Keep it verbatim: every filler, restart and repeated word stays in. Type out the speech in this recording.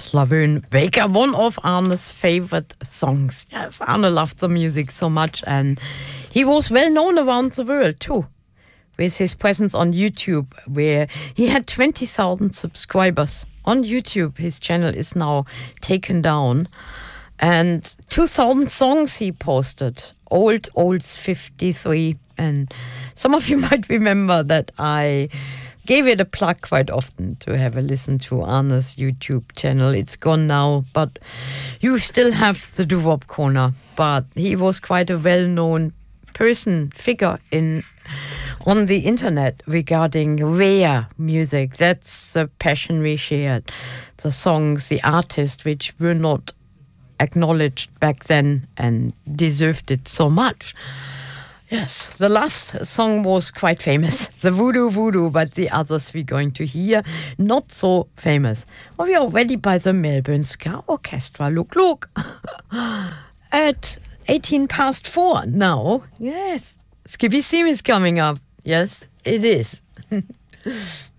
Slavone Baker, one of Arne's favorite songs. Yes, Arne loved the music so much, and he was well known around the world too, with his presence on YouTube, where he had twenty thousand subscribers. On YouTube, his channel is now taken down, and two thousand songs he posted. Old Olds fifty-three, and some of you might remember that I gave it a plug quite often to have a listen to Arne's YouTube channel. It's gone now, but you still have the Doo-Wop Corner. But he was quite a well-known person, figure in on the internet regarding rare music. That's the passion we shared. The songs, the artists which were not acknowledged back then and deserved it so much. Yes, the last song was quite famous, the Voodoo Voodoo, but the others we're going to hear, not so famous. Well, we are already by the Melbourne Ska Orchestra. Look, look, at eighteen past four now. Yes, Skippy Seam is coming up. Yes, it is.